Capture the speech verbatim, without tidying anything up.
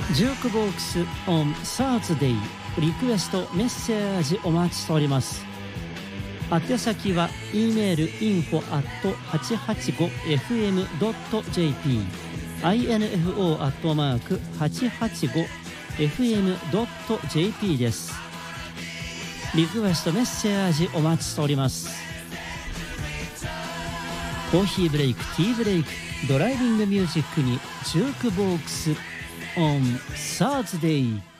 ジュークボックス on Thursday リクエストメッセージお待ちしております。宛先は E メール インフォ アット はちはちご エフエム ドット ジェーピー インフォ アットマーク はちはちご エフエム ドット ジェーピー です。リクエストメッセージお待ちしております。コーヒーブレイク、ティーブレイク、ドライビングミュージックにジュークボックス on Thursday